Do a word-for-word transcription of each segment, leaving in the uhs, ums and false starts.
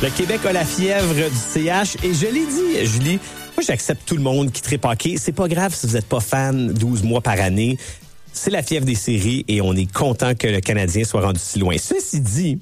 Le Québec a la fièvre du C H et je l'ai dit, Julie, moi j'accepte tout le monde qui trippe hockey. C'est pas grave si vous n'êtes pas fan douze mois par année. C'est la fièvre des séries et on est content que le Canadien soit rendu si loin. Ceci dit,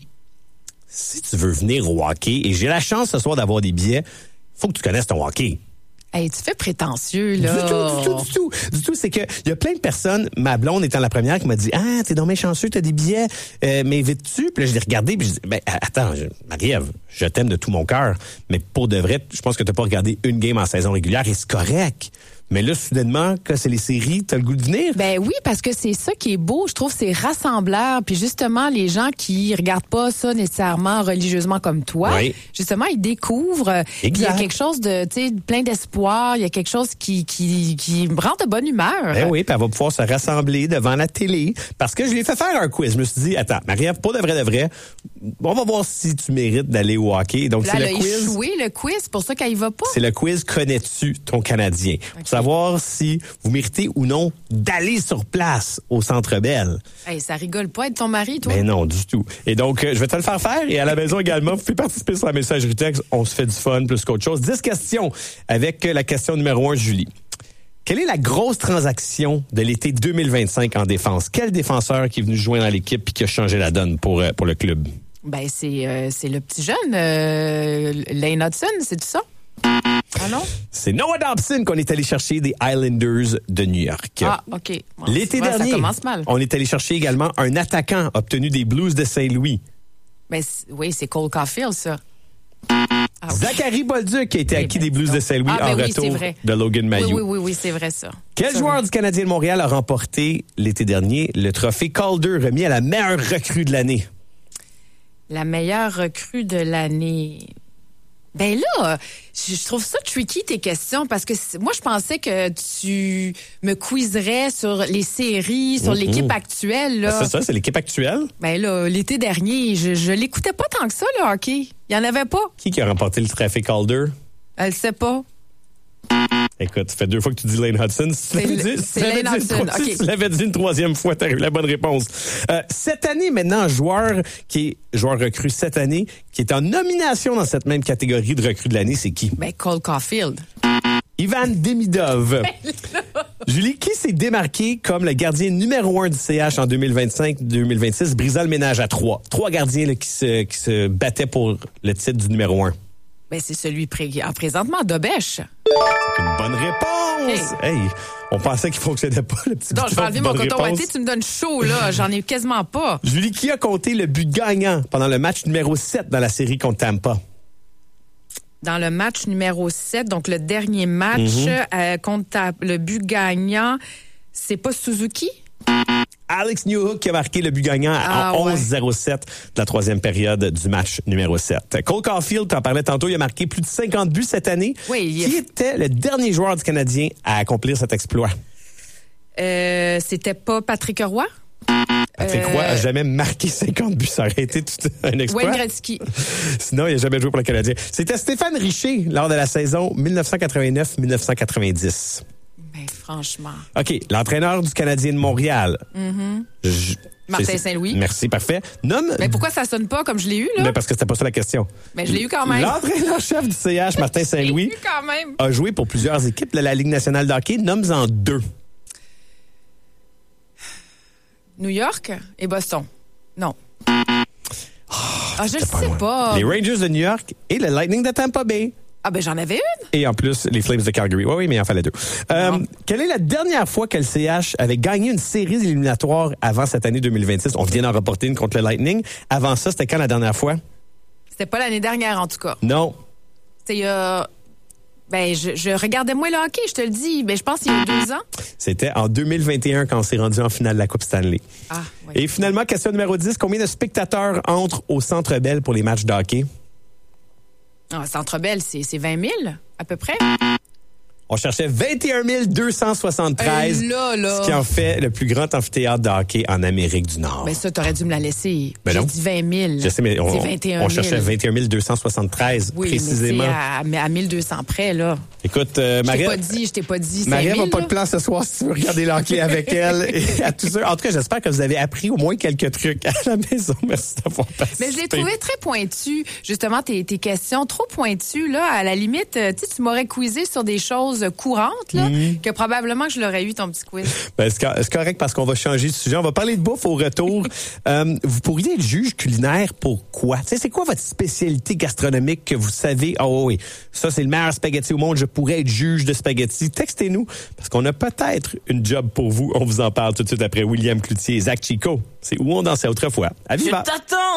si tu veux venir au hockey, et j'ai la chance ce soir d'avoir des billets, faut que tu connaisses ton hockey. Hey, tu fais prétentieux, là. Du tout, du tout, du tout. Du tout, c'est que il y a plein de personnes, ma blonde étant la première, qui m'a dit « Ah, t'es donc bien chanceux, t'as des billets, euh, mais vite-tu? » Puis là, je l'ai regardé, puis je dis « Ben, attends, je, Marie-Ève, je t'aime de tout mon cœur, mais pour de vrai, je pense que t'as pas regardé une game en saison régulière et c'est correct. » Mais là, soudainement, quand c'est les séries, t'as le goût de venir? Ben oui, parce que c'est ça qui est beau. Je trouve que c'est rassembleur. Puis justement, les gens qui regardent pas ça nécessairement religieusement comme toi, oui. justement, ils découvrent. Puis il y a quelque chose de, tu sais, plein d'espoir. Il y a quelque chose qui, qui, qui me rend de bonne humeur. Ben oui, puis elle va pouvoir se rassembler devant la télé. Parce que je lui ai fait faire un quiz. Je me suis dit, attends, Marie-Ève, pour de vrai de vrai, on va voir si tu mérites d'aller au hockey. Donc, là, c'est elle le a quiz. échoué le quiz, c'est pour ça qu'elle y va pas. C'est le quiz Connais-tu ton Canadien? Okay. Pour savoir si vous méritez ou non d'aller sur place au Centre Bell. Hey, ça rigole pas être ton mari, toi? Ben non, du tout. Et donc, euh, je vais te le faire faire. Et à la maison également, vous pouvez participer sur la messagerie texte. On se fait du fun plus qu'autre chose. dix questions avec la question numéro un, Julie. Quelle est la grosse transaction de l'été deux mille vingt-cinq en défense? Quel défenseur qui est venu joindre dans l'équipe et qui a changé la donne pour, euh, pour le club? Ben, c'est, euh, c'est le petit jeune, euh, Lane Hudson, c'est tout ça? Ah non? C'est Noah Dobson qu'on est allé chercher des Islanders de New York. Ah, OK. Bon, l'été ouais, dernier, ça commence mal. On est allé chercher également un attaquant obtenu des Blues de Saint-Louis. Ben, oui, c'est Cole Caulfield, ça. Ah, Zachary Bolduc a été oui, acquis ben, des Blues non. de Saint-Louis ah, ben en oui, retour vrai. de Logan Mailloux. Oui, oui, oui, oui, c'est vrai ça. Quel ça, joueur oui. du Canadien de Montréal a remporté l'été dernier le trophée Calder remis à la meilleure recrue de l'année? La meilleure recrue de l'année... Ben là, je trouve ça tricky tes questions parce que moi je pensais que tu me quizerais sur les séries, sur mm-hmm. l'équipe actuelle là. Ben c'est ça, c'est l'équipe actuelle. Ben là, l'été dernier, je, je l'écoutais pas tant que ça le hockey. Il y en avait pas. Qui qui a remporté le trophée Calder? Elle sait pas. Écoute, ça fait deux fois que tu dis Lane Hudson. Si tu l'avais dit, c'est Lane Hudson. Si okay. tu l'avais dit une troisième fois, tu as eu la bonne réponse. Euh, cette année, maintenant, un joueur qui est joueur recru cette année, qui est en nomination dans cette même catégorie de recrue de l'année, c'est qui? Ben, Cole Caulfield. Ivan Demidov. Julie, qui s'est démarqué comme le gardien numéro un du C H en deux mille vingt-cinq deux mille vingt-six, brisant le ménage à trois? Trois gardiens là, qui, se, qui se battaient pour le titre du numéro un. Ben, c'est celui pré- présentement, Dobèche. C'est une bonne réponse! Hey, hey on pensait qu'il fonctionnait pas, le petit Non, je vais enlever mon coton réponse. ouaté, tu me donnes chaud, là. J'en ai quasiment pas. Julie, qui a compté le but gagnant pendant le match numéro sept dans la série contre Tampa? Dans le match numéro sept, donc le dernier match, mm-hmm. euh, contre ta, le but gagnant, c'est pas Suzuki? Alex Newhook qui a marqué le but gagnant ah, en ouais. onze zéro sept de la troisième période du match numéro sept. Cole Caulfield, t'en parlais tantôt, il a marqué plus de cinquante buts cette année. Oui, qui a... était le dernier joueur du Canadien à accomplir cet exploit? Euh, c'était pas Patrick Roy? Patrick Roy n'a jamais marqué cinquante buts. Ça aurait été tout un exploit. Wayne Gretzky. Sinon, il n'a jamais joué pour le Canadien. C'était Stéphane Richer lors de la saison dix-neuf cent quatre-vingt-neuf dix-neuf cent quatre-vingt-dix. Ben, franchement. OK. L'entraîneur du Canadien de Montréal. Mm-hmm. Je, Martin Saint-Louis. Merci, parfait. Nomme. Mais pourquoi ça sonne pas comme je l'ai eu, là? Ben parce que c'était pas ça la question. Mais je l'ai eu quand même. L'entraîneur-chef du C H, Martin Saint-Louis, je l'ai eu quand même. a joué pour plusieurs équipes de la Ligue nationale de hockey. Nomme-en deux. New York et Boston. Non. Oh, ah, je le sais loin. pas. Les Rangers de New York et le Lightning de Tampa Bay. Ah, ben j'en avais une. Et en plus, les Flames de Calgary. Oui, oui, mais il en fallait deux. Euh, quelle est la dernière fois que le C H avait gagné une série éliminatoire avant cette année deux mille vingt-six? On vient d'en reporter une contre le Lightning. Avant ça, c'était quand la dernière fois? C'était pas l'année dernière, en tout cas. Non. C'était il y a... Ben, je, je regardais moins le hockey, je te le dis. Ben, je pense qu'il y a deux ans. C'était en deux mille vingt et un quand on s'est rendu en finale de la Coupe Stanley. Ah, oui. Et finalement, question numéro dix. Combien de spectateurs entrent au Centre Bell pour les matchs de hockey? Ah, Centre Bell, c'est, c'est vingt mille, à peu près. On cherchait vingt et un mille deux cent soixante-treize. Hey, là, là. Ce qui en fait le plus grand amphithéâtre de hockey en Amérique du Nord. Ben ça, t'aurais dû me la laisser. Ben J'ai non. dit vingt mille. Je sais, mais on, c'est vingt et un on mille. cherchait vingt et un mille deux cent soixante-treize, Oui, précisément. mais c'est à, à mille deux cents près, là. Écoute, euh, Je t'ai Marie... pas dit, je t'ai pas dit cinq Marie mille, n'a pas là. de plan ce soir si tu veux regarder l'hockey avec elle et à tous ceux. En tout cas, j'espère que vous avez appris au moins quelques trucs à la maison. Merci d'avoir participé. Mais je l'ai trouvé très pointu, justement, tes, tes questions trop pointues, là. À la limite, tu sais, tu m'aurais quizé sur des choses courantes, là, mm-hmm. que probablement que je l'aurais eu, ton petit quiz. Ben, c'est correct parce qu'on va changer de sujet. On va parler de bouffe au retour. euh, vous pourriez être juge culinaire pour quoi? Tu sais, c'est quoi votre spécialité gastronomique que vous savez? Oh oui, ça, c'est le meilleur spaghetti au monde. Je pourrais être juge de spaghetti. Textez-nous parce qu'on a peut-être une job pour vous. On vous en parle tout de suite après William Cloutier et Zach Chico. C'est Où on dansait autrefois. À Viva! Je t'attends!